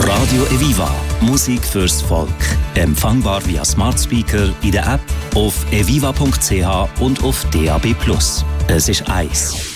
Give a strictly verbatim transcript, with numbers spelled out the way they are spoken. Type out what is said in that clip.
Radio Eviva. Musik fürs Volk. Empfangbar via Smart Speaker, in der App, auf eviva punkt c h und auf D A B plus. Es ist eins.